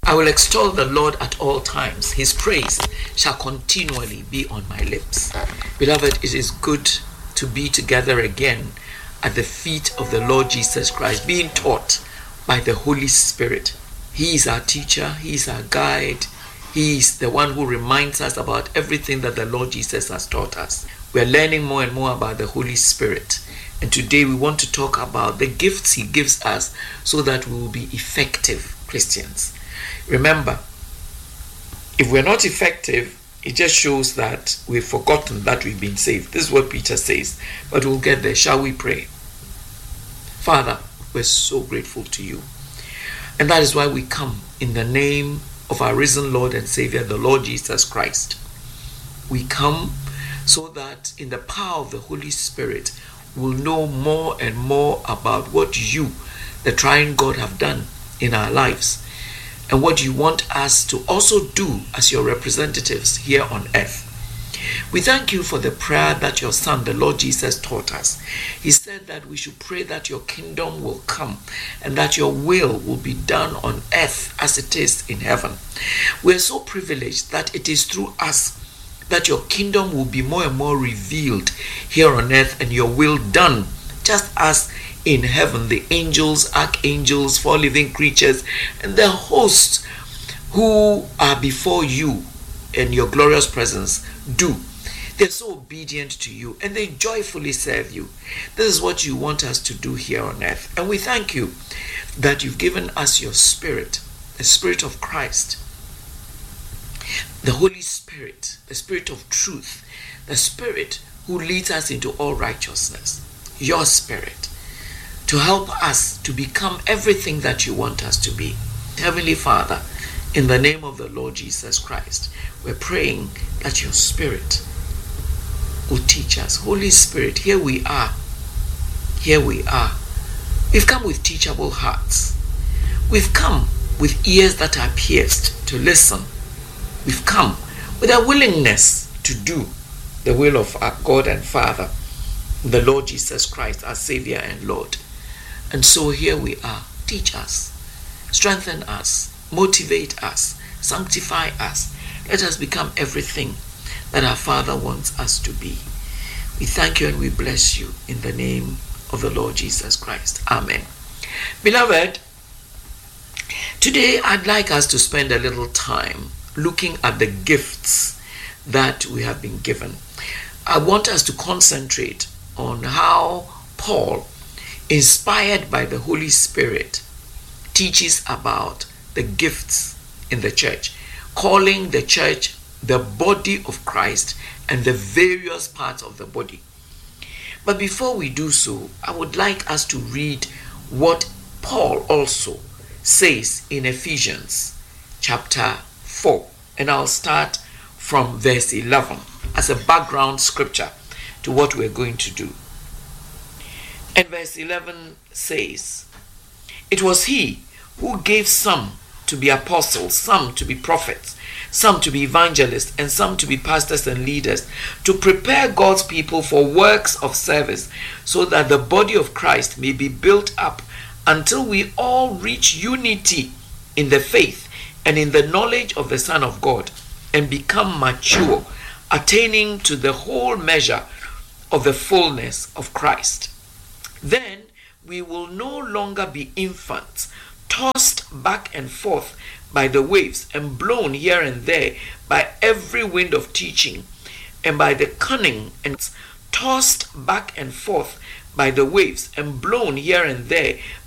I will extol the Lord at all times. His praise shall continually be on my lips. Beloved, it is good to be together again at the feet of the Lord Jesus Christ, being taught by the Holy Spirit. He is our teacher. He is our guide. He is the one who reminds us about everything that the Lord Jesus has taught us. We are learning more and more about the Holy Spirit. And today we want to talk about the gifts He gives us so that we will be effective Christians. Remember, if we're not effective, it just shows that we've forgotten that we've been saved. This is what Peter says. But we'll get there. Shall we pray? Father, we're so grateful to you. And that is why we come in the name of our risen Lord and Savior, the Lord Jesus Christ. We come so that in the power of the Holy Spirit, we'll know more and more about what you, the triune God, have done in our lives, and what you want us to also do as your representatives here on earth. We thank you for the prayer that your Son, the Lord Jesus, taught us. He said that we should pray that your kingdom will come and that your will be done on earth as it is in heaven. We are so privileged that it is through us that your kingdom will be more and more revealed here on earth and your will done, just as in heaven the angels, archangels, four living creatures, and the hosts who are before you in your glorious presence do. They're so obedient to you and they joyfully serve you. This is what you want us to do here on earth. And we thank you that you've given us your Spirit, the Spirit of Christ, the Holy Spirit, the Spirit of truth, the Spirit who leads us into all righteousness, your Spirit, to help us to become everything that you want us to be. Heavenly Father, in the name of the Lord Jesus Christ, we're praying that your Spirit will teach us. Holy Spirit, here we are. Here we are. We've come with teachable hearts. We've come with ears that are pierced to listen. We've come with a willingness to do the will of our God and Father, the Lord Jesus Christ, our Savior and Lord. And so here we are. Teach us, strengthen us, motivate us, sanctify us. Let us become everything that our Father wants us to be. We thank you and we bless you in the name of the Lord Jesus Christ. Amen. Beloved, today I'd like us to spend a little time looking at the gifts that we have been given. I want us to concentrate on how Paul, inspired by the Holy Spirit, teaches about the gifts in the church, calling the church the body of Christ and the various parts of the body. But before we do so, I would like us to read what Paul also says in Ephesians chapter 4. And I'll start from verse 11 as a background scripture to what we're going to do. And verse 11 says, "It was he who gave some to be apostles, some to be prophets, some to be evangelists, and some to be pastors and leaders, to prepare God's people for works of service, so that the body of Christ may be built up until we all reach unity in the faith and in the knowledge of the Son of God, and become mature, attaining to the whole measure of the fullness of Christ. Then we will no longer be infants, tossed back and forth by the waves and blown here and there by every wind of teaching, and by the cunning and tossed back and forth by the waves and blown here and there